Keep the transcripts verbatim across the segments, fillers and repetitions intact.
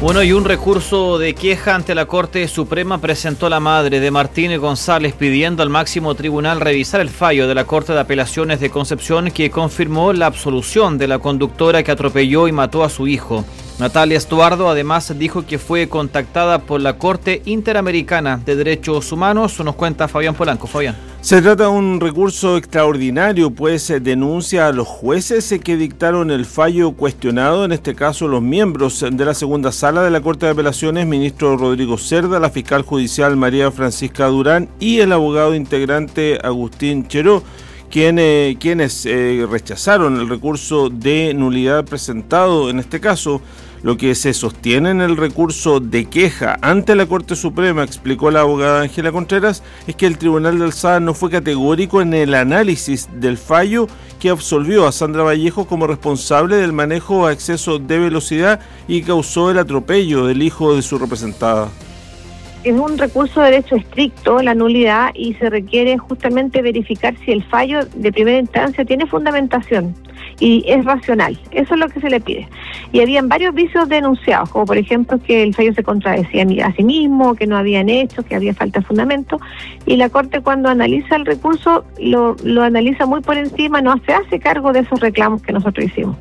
Bueno, y un recurso de queja ante la Corte Suprema presentó la madre de Martín González pidiendo al máximo tribunal revisar el fallo de la Corte de Apelaciones de Concepción que confirmó la absolución de la conductora que atropelló y mató a su hijo. Natalia Estuardo además dijo que fue contactada por la Corte Interamericana de Derechos Humanos. Nos cuenta Fabián Polanco. Fabián. Se trata de un recurso extraordinario, pues denuncia a los jueces que dictaron el fallo cuestionado, en este caso los miembros de la segunda sala de la Corte de Apelaciones, ministro Rodrigo Cerda, la fiscal judicial María Francisca Durán y el abogado integrante Agustín Cheró, quienes, quienes eh, rechazaron el recurso de nulidad presentado en este caso. Lo que se sostiene en el recurso de queja ante la Corte Suprema, explicó la abogada Ángela Contreras, es que el Tribunal de Alzada no fue categórico en el análisis del fallo que absolvió a Sandra Vallejo como responsable del manejo a exceso de velocidad y causó el atropello del hijo de su representada. Es un recurso de derecho estricto, la nulidad, y se requiere justamente verificar si el fallo de primera instancia tiene fundamentación y es racional. Eso es lo que se le pide. Y habían varios vicios denunciados, como por ejemplo que el fallo se contradecía a sí mismo, que no habían hecho, que había falta de fundamento, y la Corte cuando analiza el recurso lo, lo analiza muy por encima, no se hace cargo de esos reclamos que nosotros hicimos.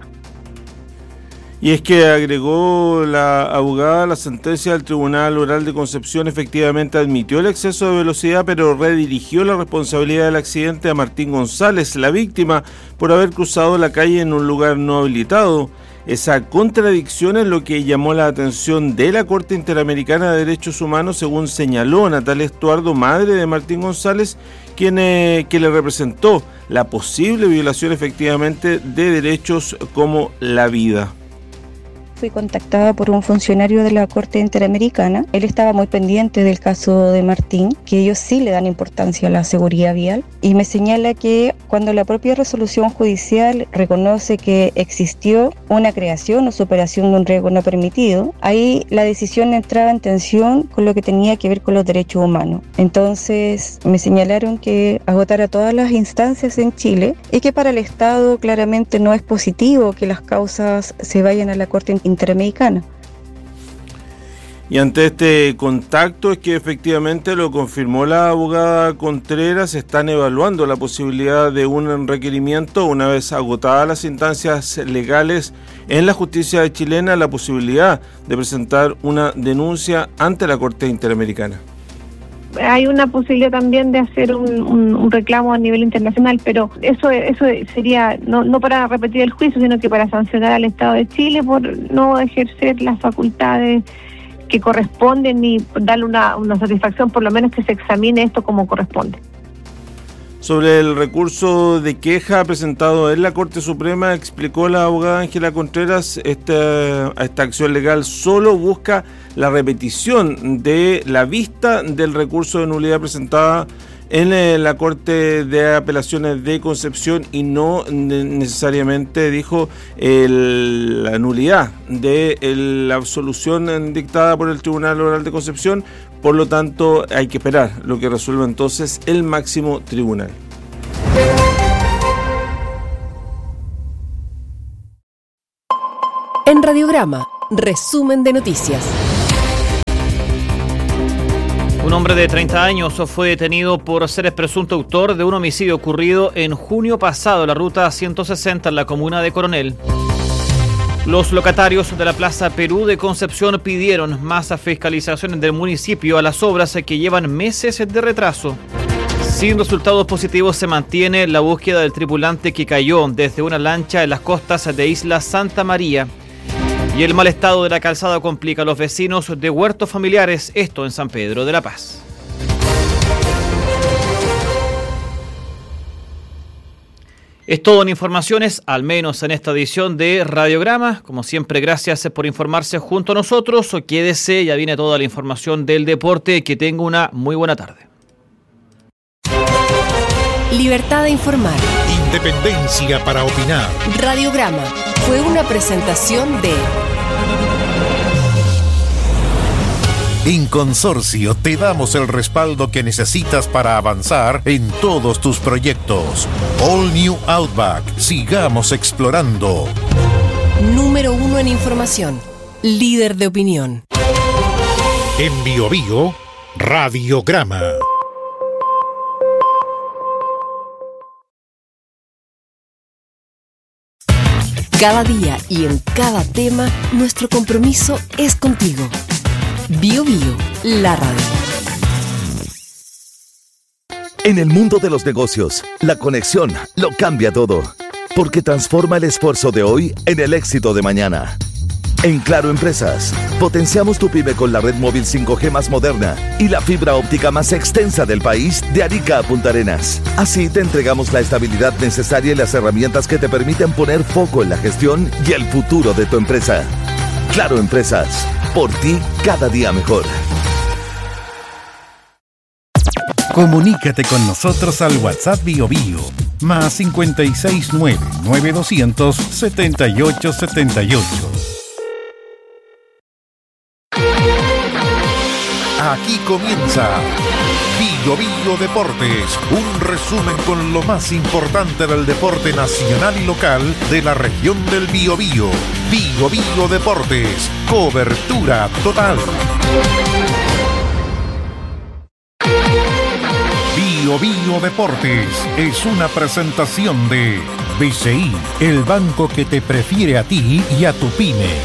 Y es que agregó la abogada, la sentencia del Tribunal Oral de Concepción efectivamente admitió el exceso de velocidad, pero redirigió la responsabilidad del accidente a Martín González, la víctima, por haber cruzado la calle en un lugar no habilitado. Esa contradicción es lo que llamó la atención de la Corte Interamericana de Derechos Humanos, según señaló Natalia Estuardo, madre de Martín González, quien eh, que le representó la posible violación efectivamente de derechos como la vida. Fui contactada por un funcionario de la Corte Interamericana. Él estaba muy pendiente del caso de Martín, que ellos sí le dan importancia a la seguridad vial, y me señala que cuando la propia resolución judicial reconoce que existió una creación o superación de un riesgo no permitido, ahí la decisión entraba en tensión con lo que tenía que ver con los derechos humanos. Entonces me señalaron que agotara todas las instancias en Chile y que para el Estado claramente no es positivo que las causas se vayan a la Corte Interamericana. Interamericana. Y ante este contacto es que efectivamente lo confirmó la abogada Contreras, están evaluando la posibilidad de un requerimiento una vez agotadas las instancias legales en la justicia chilena, la posibilidad de presentar una denuncia ante la Corte Interamericana. Hay una posibilidad también de hacer un, un, un reclamo a nivel internacional, pero eso eso sería no, no para repetir el juicio, sino que para sancionar al Estado de Chile por no ejercer las facultades que corresponden y darle una, una satisfacción, por lo menos que se examine esto como corresponde. Sobre el recurso de queja presentado en la Corte Suprema, explicó la abogada Ángela Contreras, esta, esta acción legal solo busca la repetición de la vista del recurso de nulidad presentada en la Corte de Apelaciones de Concepción y no necesariamente, dijo, el, la nulidad de el, la absolución dictada por el Tribunal Oral de Concepción. Por lo tanto, hay que esperar lo que resuelva entonces el máximo tribunal. En Radiograma, resumen de noticias. Un hombre de treinta años fue detenido por ser el presunto autor de un homicidio ocurrido en junio pasado en la ruta ciento sesenta en la comuna de Coronel. Los locatarios de la Plaza Perú de Concepción pidieron más fiscalización del municipio a las obras que llevan meses de retraso. Sin resultados positivos se mantiene la búsqueda del tripulante que cayó desde una lancha en las costas de Isla Santa María. Y el mal estado de la calzada complica a los vecinos de huertos familiares, esto en San Pedro de la Paz. Es todo en informaciones, al menos en esta edición de Radiograma. Como siempre, gracias por informarse junto a nosotros. Quédese, ya viene toda la información del deporte. Que tenga una muy buena tarde. Libertad de informar. Independencia para opinar. Radiograma fue una presentación de... En Consorcio te damos el respaldo que necesitas para avanzar en todos tus proyectos. All New Outback. Sigamos explorando. Número uno en información. líder de opinión. En Bio Bio, Radiograma. Cada día y en cada tema, nuestro compromiso es contigo. Bio Bio, la radio. En el mundo de los negocios, la conexión lo cambia todo, porque transforma el esfuerzo de hoy en el éxito de mañana. En Claro Empresas, potenciamos tu pyme con la red móvil cinco G más moderna y la fibra óptica más extensa del país de Arica a Punta Arenas. Así te entregamos la estabilidad necesaria y las herramientas que te permiten poner foco en la gestión y el futuro de tu empresa. Claro Empresas, por ti cada día mejor. Comunícate con nosotros al WhatsApp Bio Bio, más cinco seis nueve, nueve dos cero cero, siete ocho siete ocho. Aquí comienza Bio Bio Deportes, un resumen con lo más importante del deporte nacional y local de la región del Biobío. Bio Bio Deportes, cobertura total. Bio Bio Deportes es una presentación de B C I, el banco que te prefiere a ti y a tu pyme.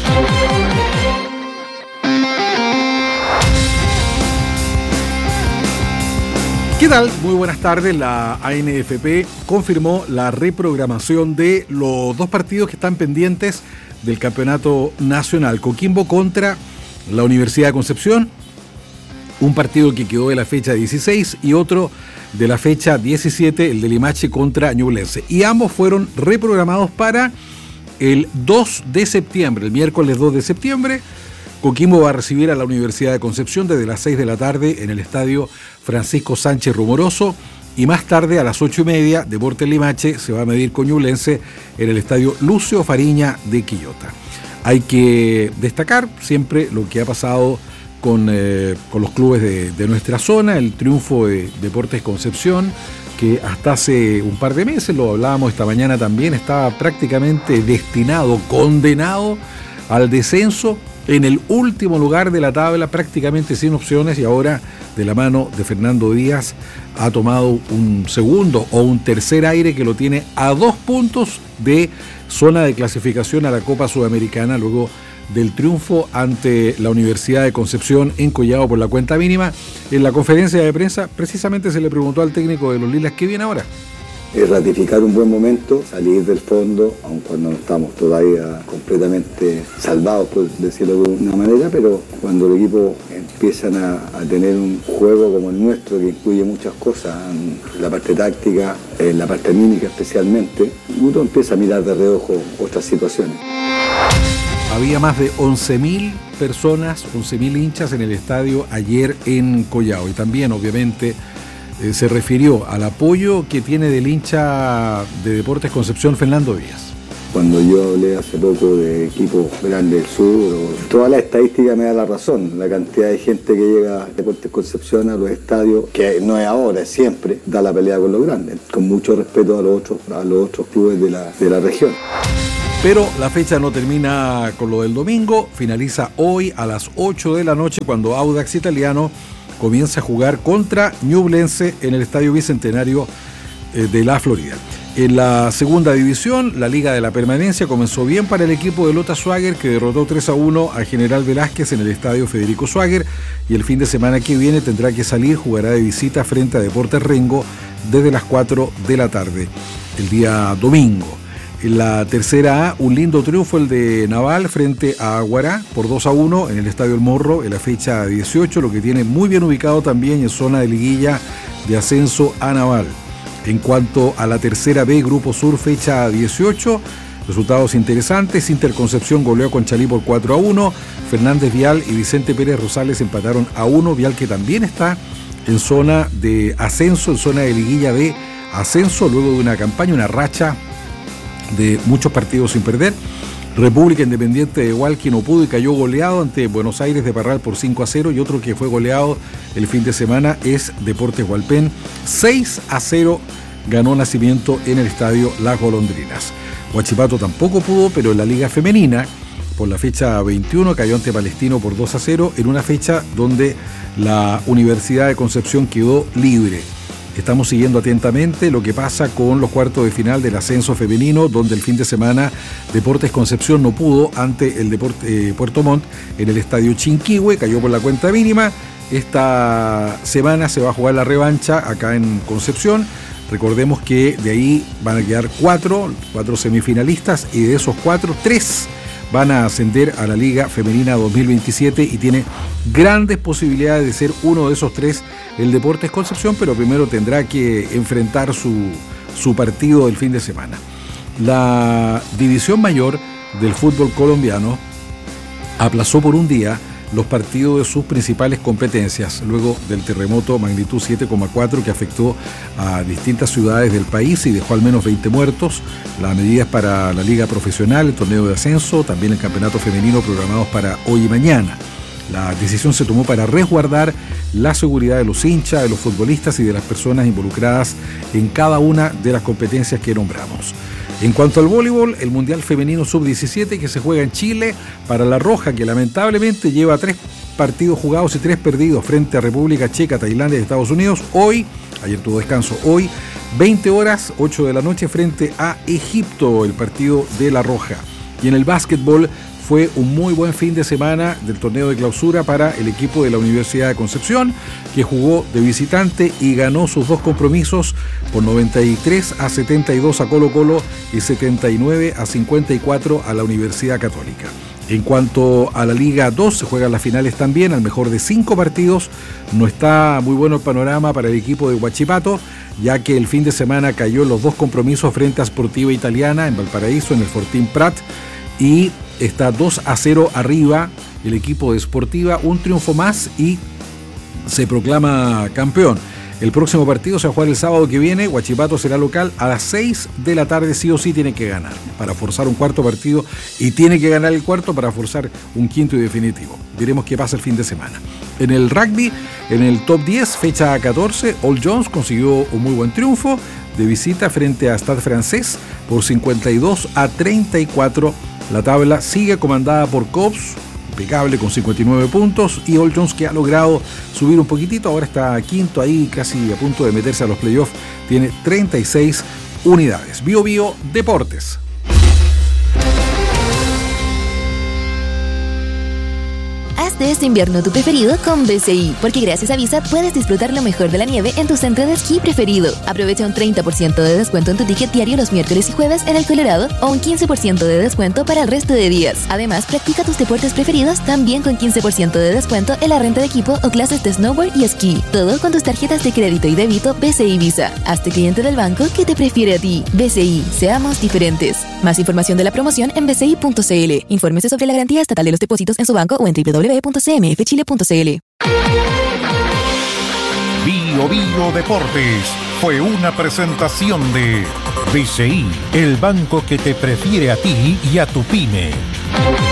¿Qué tal? Muy buenas tardes. La A N F P confirmó la reprogramación de los dos partidos que están pendientes del campeonato nacional. Coquimbo contra la Universidad de Concepción, un partido que quedó de la fecha dieciséis y otro de la fecha diecisiete, el de Limache contra Ñublense. Y ambos fueron reprogramados para el dos de septiembre, el miércoles dos de septiembre. Coquimbo va a recibir a la Universidad de Concepción desde las seis de la tarde en el estadio Francisco Sánchez Rumoroso, y más tarde a las ocho y media Deportes Limache se va a medir con Ñublense en el estadio Lucio Fariña de Quillota. Hay que destacar siempre lo que ha pasado con, eh, con los clubes de, de nuestra zona, el triunfo de Deportes Concepción, que hasta hace un par de meses, lo hablábamos esta mañana también, estaba prácticamente destinado, condenado al descenso, en el último lugar de la tabla, prácticamente sin opciones, y ahora de la mano de Fernando Díaz ha tomado un segundo o un tercer aire que lo tiene a dos puntos de zona de clasificación a la Copa Sudamericana, luego del triunfo ante la Universidad de Concepción en Collao por la cuenta mínima. En la conferencia de prensa precisamente se le preguntó al técnico de los Lilas qué viene ahora. Es ratificar un buen momento, salir del fondo, aun cuando no estamos todavía completamente salvados, por decirlo de una manera, pero cuando el equipo empiezan a, a tener un juego como el nuestro, que incluye muchas cosas, en la parte táctica, en la parte anímica especialmente, uno empieza a mirar de reojo otras situaciones. Había más de once mil personas, once mil hinchas en el estadio ayer en Collao, y también obviamente Eh, se refirió al apoyo que tiene del hincha de Deportes Concepción, Fernando Díaz. Cuando yo hablé hace poco de equipos grandes del sur, toda la estadística me da la razón. La cantidad de gente que llega a Deportes Concepción, a los estadios, que no es ahora, es siempre, da la pelea con los grandes, con mucho respeto a los otros, a los otros clubes de la, de la región. Pero la fecha no termina con lo del domingo, finaliza hoy a las ocho de la noche cuando Audax Italiano comienza a jugar contra Ñublense en el Estadio Bicentenario eh, de la Florida. En la segunda división, la Liga de la Permanencia comenzó bien para el equipo de Lota Schwager, que derrotó tres a uno a General Velázquez en el Estadio Federico Schwager, y el fin de semana que viene tendrá que salir, jugará de visita frente a Deportes Rengo desde las cuatro de la tarde, el día domingo. En la tercera A, un lindo triunfo el de Naval frente a Aguará por dos a uno en el Estadio El Morro en la fecha dieciocho, lo que tiene muy bien ubicado también en zona de liguilla de ascenso a Naval. En cuanto a la tercera B, Grupo Sur, fecha dieciocho, resultados interesantes. Interconcepción goleó con Chalí por cuatro a uno, Fernández Vial y Vicente Pérez Rosales empataron a uno, Vial que también está en zona de ascenso, en zona de liguilla de ascenso, luego de una campaña, una racha de muchos partidos sin perder. República Independiente de Hualqui no pudo y cayó goleado ante Buenos Aires de Parral por cinco a cero, y otro que fue goleado el fin de semana es Deportes Hualpén. seis a cero ganó Nacimiento en el estadio Las Golondrinas. Huachipato tampoco pudo, pero en la Liga Femenina, por la fecha veintiuno, cayó ante Palestino por dos a cero, en una fecha donde la Universidad de Concepción quedó libre. Estamos siguiendo atentamente lo que pasa con los cuartos de final del ascenso femenino, donde el fin de semana Deportes Concepción no pudo ante el Deporte, eh, Puerto Montt en el estadio Chinquihue, cayó por la cuenta mínima. Esta semana se va a jugar la revancha acá en Concepción. Recordemos que de ahí van a quedar cuatro, cuatro semifinalistas, y de esos cuatro, tres van a ascender a la Liga Femenina dos mil veintisiete y tiene grandes posibilidades de ser uno de esos tres el Deportes Concepción, pero primero tendrá que enfrentar su, su partido del fin de semana. La división mayor del fútbol colombiano aplazó por un día los partidos de sus principales competencias, luego del terremoto magnitud siete coma cuatro que afectó a distintas ciudades del país y dejó al menos veinte muertos. Las medidas para la liga profesional, el torneo de ascenso, también el campeonato femenino programados para hoy y mañana. La decisión se tomó para resguardar la seguridad de los hinchas, de los futbolistas y de las personas involucradas en cada una de las competencias que nombramos. En cuanto al voleibol, el Mundial Femenino sub diecisiete que se juega en Chile para la Roja, que lamentablemente lleva tres partidos jugados y tres perdidos frente a República Checa, Tailandia y Estados Unidos. Hoy, ayer tuvo descanso, hoy veinte horas, ocho de la noche frente a Egipto, el partido de la Roja. Y en el básquetbol fue un muy buen fin de semana del torneo de clausura para el equipo de la Universidad de Concepción, que jugó de visitante y ganó sus dos compromisos por noventa y tres a setenta y dos a Colo Colo y setenta y nueve a cincuenta y cuatro a la Universidad Católica. En cuanto a la Liga dos, se juegan las finales también, al mejor de cinco partidos. No está muy bueno el panorama para el equipo de Huachipato, ya que el fin de semana cayó en los dos compromisos frente a Sportiva Italiana en Valparaíso, en el Fortín Prat, y está dos a cero arriba el equipo de Sportiva, un triunfo más y se proclama campeón. El próximo partido se va a jugar el sábado que viene. Huachipato será local a las seis de la tarde, sí o sí tiene que ganar para forzar un cuarto partido, y tiene que ganar el cuarto para forzar un quinto y definitivo. Veremos qué pasa el fin de semana. En el rugby, en el top diez, fecha catorce, All Jones consiguió un muy buen triunfo de visita frente a Stade Francés por cincuenta y dos a treinta y cuatro. La tabla sigue comandada por Cops, impecable con cincuenta y nueve puntos, y All Jones, que ha logrado subir un poquitito, ahora está quinto ahí, casi a punto de meterse a los playoffs, tiene treinta y seis unidades. Bio Bio Deportes. Haz de este invierno tu preferido con B C I, porque gracias a Visa puedes disfrutar lo mejor de la nieve en tu centro de esquí preferido. Aprovecha un treinta por ciento de descuento en tu ticket diario los miércoles y jueves en el Colorado, o un quince por ciento de descuento para el resto de días. Además, practica tus deportes preferidos también con quince por ciento de descuento en la renta de equipo o clases de snowboard y esquí. Todo con tus tarjetas de crédito y débito B C I Visa. Hazte cliente del banco que te prefiere a ti. B C I, seamos diferentes. Más información de la promoción en b c i punto c l. Infórmese sobre la garantía estatal de los depósitos en su banco o en w w w punto c m f chile punto c l. Bio Bio Deportes fue una presentación de B C I, el banco que te prefiere a ti y a tu pyme.